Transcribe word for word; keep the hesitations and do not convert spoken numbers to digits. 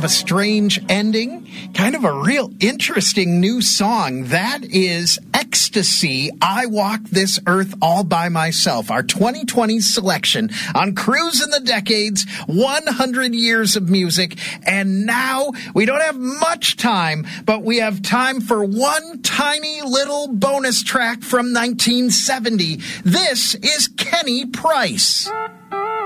a strange ending, kind of a real interesting new song. That is Ecstasy, I Walk This Earth All By Myself, our twenty twenty selection on Cruising the Decades, one hundred years of music. And now we don't have much time, but we have time for one tiny little bonus track from nineteen seventy. This is Kenny Price.